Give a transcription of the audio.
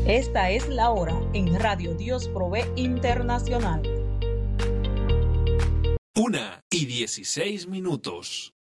Esta es la hora en Radio Dios Provee Internacional. 1:16.